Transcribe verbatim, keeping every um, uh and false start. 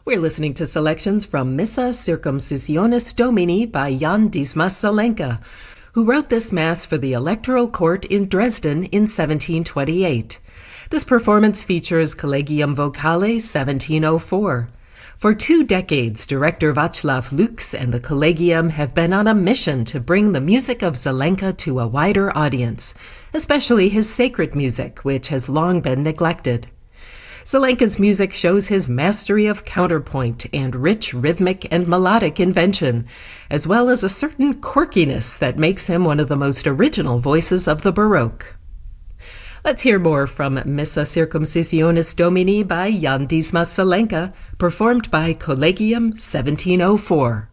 We're listening to selections from Missa Circumcisionis Domini by Jan Dismas Zelenka, who wrote this mass for the Electoral Court in Dresden in seventeen twenty-eight. This performance features Collegium Vocale seventeen oh four. For two decades, director Václav Lux and the Collegium have been on a mission to bring the music of Zelenka to a wider audience, especially his sacred music, which has long been neglected. Zelenka's music shows his mastery of counterpoint and rich rhythmic and melodic invention, as well as a certain quirkiness that makes him one of the most original voices of the Baroque. Let's hear more from Missa Circumcisionis Domini by Jan Dismas Zelenka, performed by Collegium seventeen oh four.